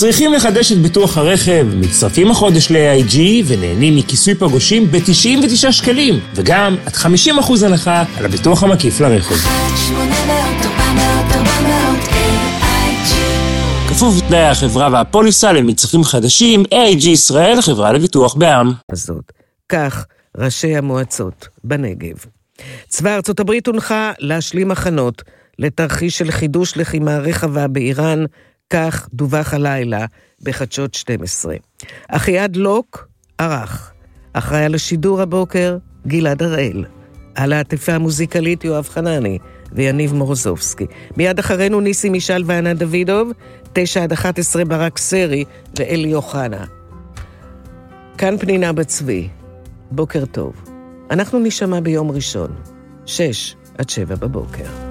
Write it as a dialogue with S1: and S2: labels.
S1: צריכים לחדש את ביטוח הרכב, מצטרפים החודש ל-AIG ונהנים מכיסוי פגושים ב-99 שקלים, וגם עד 50% הנחה על הביטוח המקיף לרכב.
S2: 1-800-400-400 AIG.
S1: כפוף לתנאי החברה והפוליסה למצטרפים חדשים, AIG ישראל, חברה לביטוח בע"מ.
S3: הזאת. כך ראשי המועצות בנגב. צבא ארצות הברית הונחה להשלים הכנות לתרחיש של חידוש לחימה רחבה באיראן, כך דווח הלילה בחדשות 12. אחיעד לוק ערך, אחראי על השידור הבוקר גלעד הראל, על העטיפה המוזיקלית יואב חנני ויניב מורוזובסקי. מיד אחרינו ניסי מישל וענת דוידוב, 9-11 ברק סרי ואלי אוחנה. כאן פנינה בצבי, בוקר טוב. אנחנו נשמע ביום ראשון, 6-7 בבוקר.